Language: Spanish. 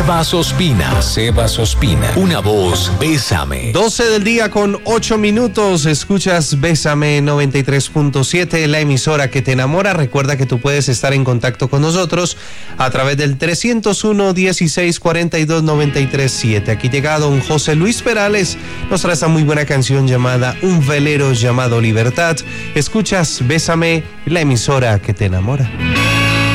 Sebas Ospina, una voz, Bésame. 12:08 escuchas Bésame 93.7, la emisora que te enamora. Recuerda que tú puedes estar en contacto con nosotros a través del 301-1642-937. Aquí llega don José Luis Perales, nos trae esta muy buena canción llamada Un velero llamado Libertad. Escuchas Bésame, la emisora que te enamora.